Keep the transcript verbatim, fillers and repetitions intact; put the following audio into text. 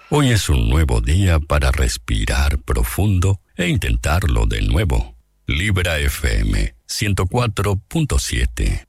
Hoy es un nuevo día para respirar profundo e intentarlo de nuevo. Libra F M ciento cuatro punto siete.